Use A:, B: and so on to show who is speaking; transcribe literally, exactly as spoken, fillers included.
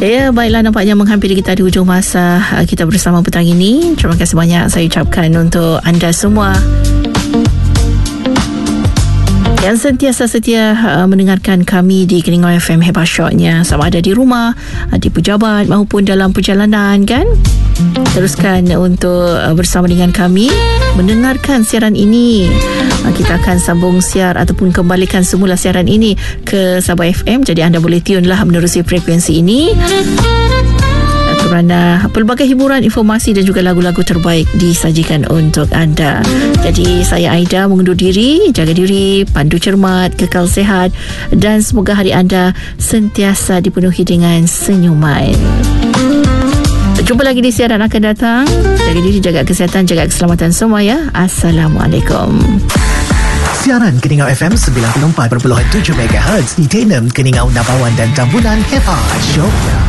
A: Ya, baiklah, nampaknya menghampiri kita di hujung masa kita bersama petang ini. Terima kasih banyak saya ucapkan untuk anda semua yang sentiasa setia uh, mendengarkan kami di Keningau F M Hebat Shotnya, sama ada di rumah, di pejabat maupun dalam perjalanan kan. Teruskan untuk uh, bersama dengan kami mendengarkan siaran ini. Uh, kita akan sambung siar ataupun kembalikan semula siaran ini ke Sabah F M. Jadi anda boleh tune lah menerusi frekuensi ini, kerana pelbagai hiburan, informasi dan juga lagu-lagu terbaik disajikan untuk anda. Jadi saya Aida mengundur diri, jaga diri, pandu cermat, kekal sihat dan semoga hari anda sentiasa dipenuhi dengan senyuman. Jumpa lagi di siaran akan datang. Jaga diri, jaga kesihatan, jaga keselamatan semua ya. Assalamualaikum.
B: Siaran Keningau F M sembilan puluh empat perpuluhan tujuh megahertz di Tenem, Keningau, Nabawan dan Tambunan Hebat Shotnya.